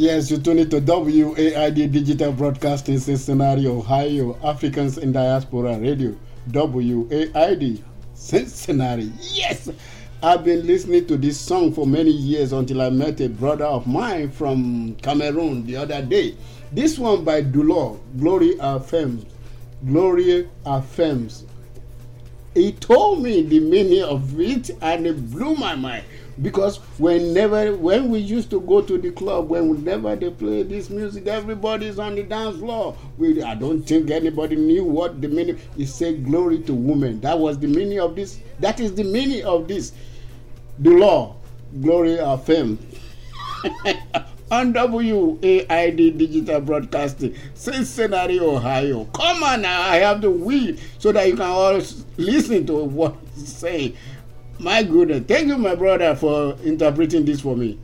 Yes, you tune it to WAID Digital Broadcasting Cincinnati, Ohio, Africans in Diaspora Radio. WAID Cincinnati. Yes! I've been listening to this song for many years until I met a brother of mine from Cameroon the other day. This one by Dulor, Glory Affirms. Glory Affirms. He told me the meaning of it and it blew my mind. Because when we used to go to the club, whenever they play this music, everybody's on the dance floor. I don't think anybody knew what the meaning. It said glory to women. That was the meaning of this. That is the meaning of this. The law, glory of fame. On WAID Digital Broadcasting, Cincinnati, Ohio. Come on now, I have to read so that you can all listen to what he's saying. My goodness. Thank you, my brother, for interpreting this for me.